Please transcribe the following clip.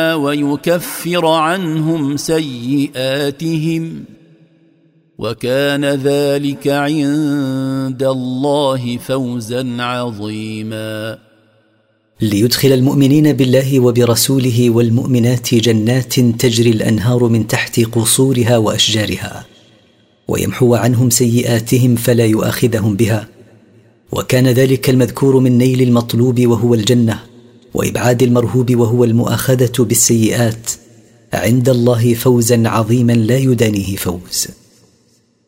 الحسنى ويكفر عنهم سيئاتهم وكان ذلك عند الله فوزا عظيما. ليدخل المؤمنين بالله وبرسوله والمؤمنات جنات تجري الأنهار من تحت قصورها وأشجارها، ويمحو عنهم سيئاتهم فلا يؤاخذهم بها، وكان ذلك المذكور من نيل المطلوب وهو الجنة، وإبعاد المرهوب وهو المؤاخذة بالسيئات، عند الله فوزا عظيما لا يدانيه فوز.